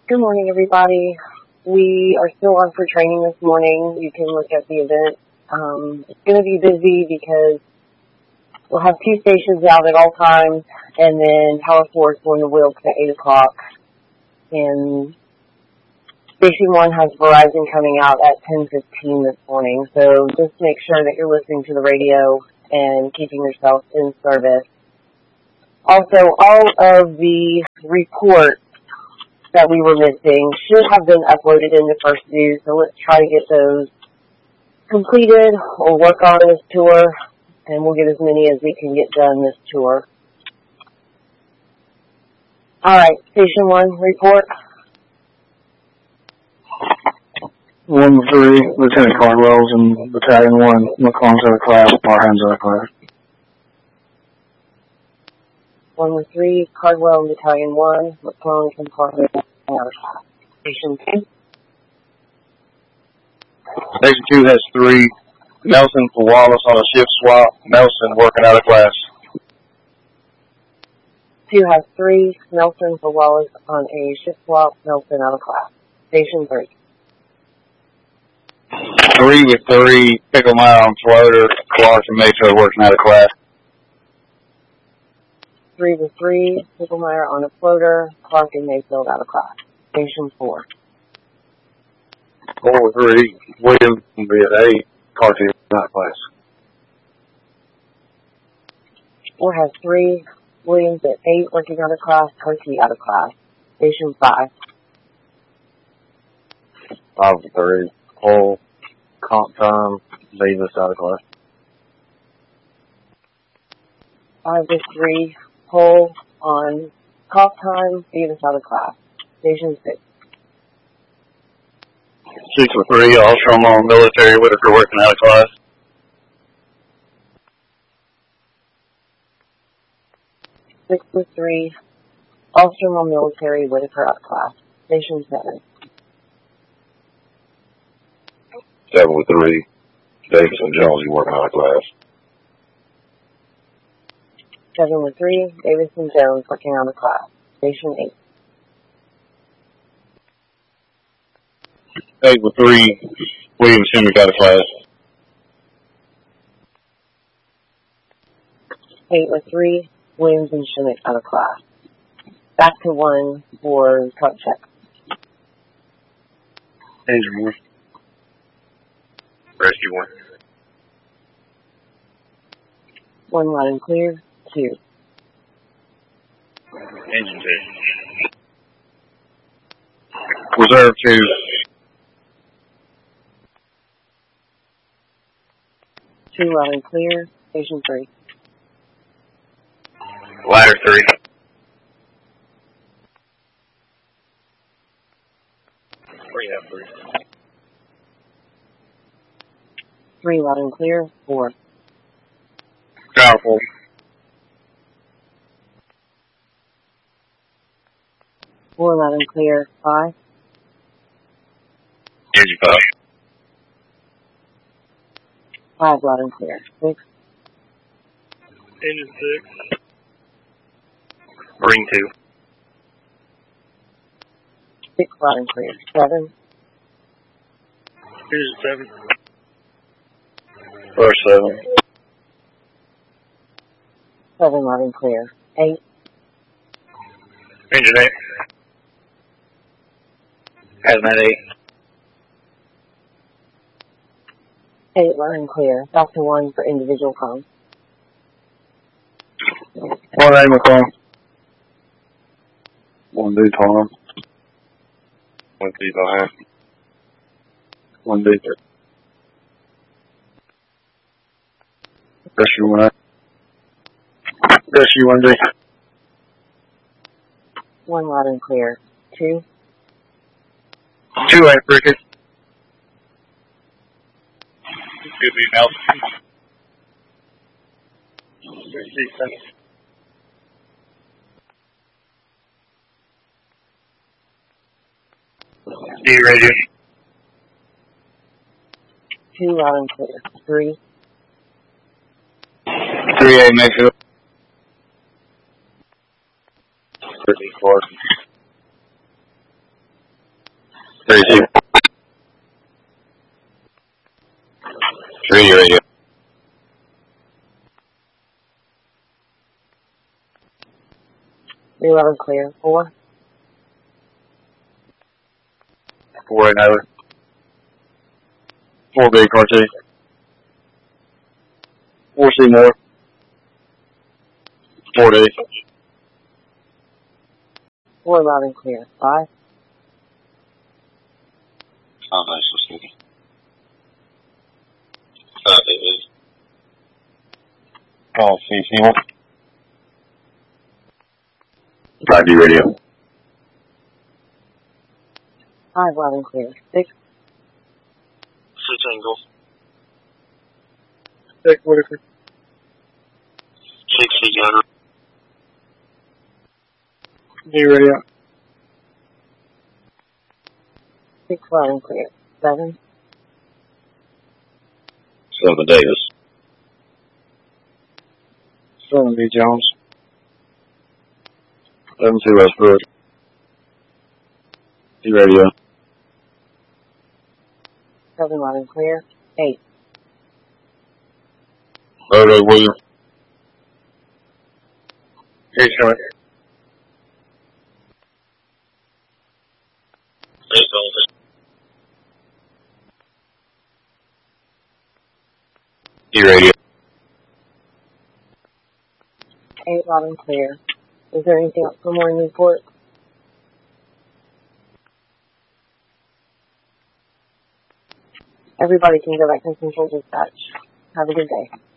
Good morning, everybody. We are still on for training this morning. You can look at the event. It's going to be busy because we'll have two stations out at all times, and then Power 4 is going to Wilkes at 8 o'clock. And Station 1 has Verizon coming out at 10:15 this morning. So just make sure that you're listening to the radio and keeping yourself in service. Also, all of the reports that we were missing should have been uploaded into First View, so let's try to get those completed or work on this tour, and we'll get as many as we can get done this tour. Alright, Station 1, report. 1-3, Lieutenant Cardwell's in Battalion 1, McClung's out of class, Parham's out of class. 1-3, Cardwell in Battalion 1, McClung and Parham out of class. Station 2. Station 2 has 3. Nelson for Wallace on a shift swap. Nelson working out of class. 2 has 3. Nelson for Wallace on a shift swap. Nelson out of class. Station 3. 3 with 3. Picklemeyer on floater. Clark and Mayfield working out of class. 3 with 3. Picklemeyer on a floater. Clark and Mayfield out of class. Station 4. 4 with 3. Williams will be at 8. Carty out of class. 4 has 3. Williams at 8, working out of class. Carty out of class. Station 5. 5 with 3. Hull. Comp time. Davis out of class. 5 with 3. Hull on cough time. Davis out of class. Station 6. 6 with 3. Ostrom on military. Whitaker working out of class. 6 with 3. Ostrom on military. Whitaker out of class. Station 7. 7 with 3. Davis and Jones working out of class. 7 with 3. Davis and Jones working out of class. Station 8. 8 with 3. Williams Shimmick out of class. 8 with 3. Williams and Shimmick out of class. Back to 1 for truck check. Engine 1. Rescue 1. 1 loud and clear. 2. Engine 2. Reserve 2. 2 loud and clear. Station 3. Ladder 3. 3 have 3. 3 loud and clear. 4. Powerful. 4 loud and clear. 5. Engine 5. 5 loud and clear. 6. Engine 6. Ring 2. 6 loud and clear. 7. Engine 7. Rush 7. 7 loud and clear. 8. Engine 8. Hazmat 8. 8 loud and clear. Back to 1 for individual comms. 1 A McClung. 1 D Tom. 1 D behind. 1 D. Rescue 1 A. Rescue 1 D. 1 loud and clear. 2. 2 A Cricket. Could be Nelson. D radio. 2 loud and clear. 3. 3A Mayfield. 34. 32. Trinity Radio. Be loud and clear. 4. 4 another. 4 big RT. 4 Seymour. 4 D. 4 loud and clear. 5. Oh, nice listening. 5 D. Call C Seymour. 5 D Radio. 5 loud and clear. 6. 6 Angle. 6 Whitaker. 6 Gunner. D Radio. 6 loud and clear. 7. 7 Davis. 7 B Jones. 7 2 Westbrook. D Radio. 7 loud and clear. 8. Roto William. 8 Short. 8 Dolphin. D Radio. 8 loud and clear. Is there anything else for morning report? Everybody can go back to Central Dispatch. Have a good day.